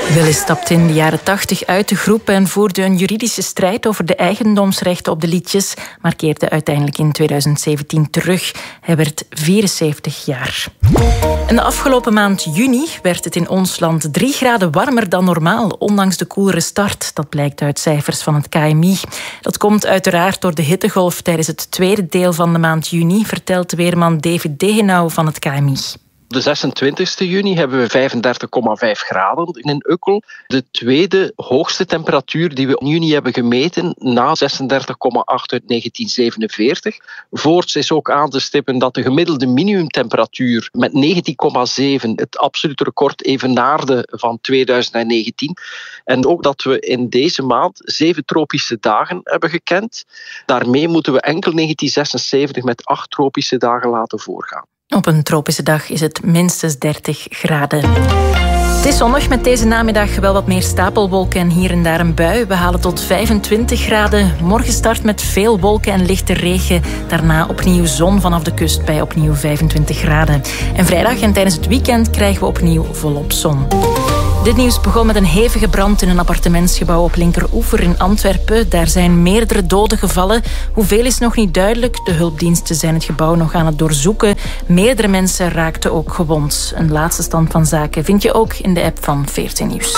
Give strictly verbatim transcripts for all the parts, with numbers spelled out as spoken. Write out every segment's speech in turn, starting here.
Willis stapte in de jaren tachtig uit de groep en voerde een juridische strijd over de eigendomsrechten op de liedjes, maar keerde uiteindelijk in twintig zeventien terug. Hij werd vierenzeventig jaar. En de afgelopen maand juni werd het in ons land drie graden warmer dan normaal, ondanks de koelere start. Dat blijkt uit cijfers van het K M I. Dat komt uiteraard door de hittegolf tijdens het tweede deel van de maand juni, vertelt weerman David Degenau van het K M I. Op de zesentwintigste juni hebben we vijfendertig komma vijf graden in Ukkel. De tweede hoogste temperatuur die we in juni hebben gemeten, na zesendertig komma acht uit negentien zevenenveertig. Voorts is ook aan te stippen dat de gemiddelde minimumtemperatuur met negentien komma zeven het absolute record evenaarde van tweeduizend negentien. En ook dat we in deze maand zeven tropische dagen hebben gekend. Daarmee moeten we enkel negentien zesenzeventig met acht tropische dagen laten voorgaan. Op een tropische dag is het minstens dertig graden. Het is zonnig met deze namiddag wel wat meer stapelwolken en hier en daar een bui. We halen tot vijfentwintig graden. Morgen start met veel wolken en lichte regen. Daarna opnieuw zon vanaf de kust bij opnieuw vijfentwintig graden. En vrijdag en tijdens het weekend krijgen we opnieuw volop zon. Dit nieuws begon met een hevige brand in een appartementsgebouw op Linkeroever in Antwerpen. Daar zijn meerdere doden gevallen. Hoeveel is nog niet duidelijk. De hulpdiensten zijn het gebouw nog aan het doorzoeken. Meerdere mensen raakten ook gewond. Een laatste stand van zaken vind je ook in de app van veertien Nieuws.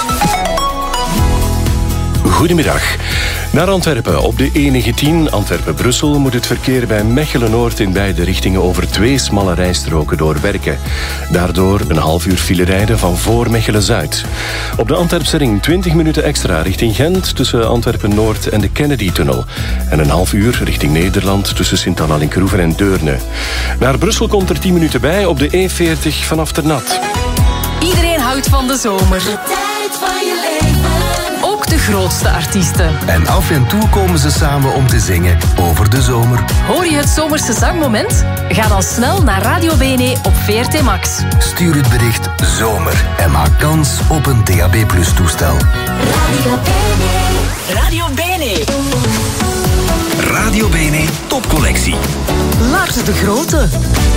Goedemiddag. Naar Antwerpen op de E negentien Antwerpen-Brussel moet het verkeer bij Mechelen-Noord in beide richtingen over twee smalle rijstroken doorwerken. Daardoor een half uur file rijden van voor Mechelen-Zuid. Op de Antwerpse ring twintig minuten extra richting Gent tussen Antwerpen-Noord en de Kennedy-tunnel. En een half uur richting Nederland tussen Sint-Anna-Linkeroever en Deurne. Naar Brussel komt er tien minuten bij op de E veertig vanaf Ternat. Iedereen houdt van de zomer. De tijd van je leven. Ook de grootste artiesten. En af en toe komen ze samen om te zingen over de zomer. Hoor je het zomerse zangmoment? Ga dan snel naar Radio Bene op V R T Max. Stuur het bericht zomer en maak kans op een D A B plus toestel. Radio Bene. Radio Bene. Radio Bene topcollectie. Lars de Grote.